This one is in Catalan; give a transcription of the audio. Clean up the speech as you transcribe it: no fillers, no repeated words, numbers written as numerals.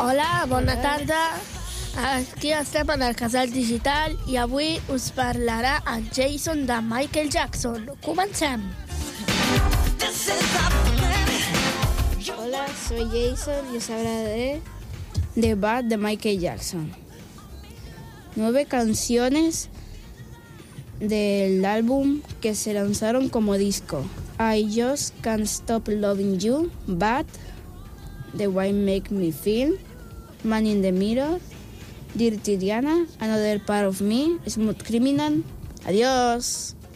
Hola, bona tarda. Aquí estem en el Casal Digital i avui us parlarà en Jason de Michael Jackson. Comencem. Hola, soy Jason y os hablaré de Bad de Michael Jackson. 9 canciones del álbum que se lanzaron como disco. I Just Can't Stop Loving You, Bad, The Way Make Me Feel, Man in the Mirror, Dirty Diana, Another Part of Me, Smooth Criminal. Adiós.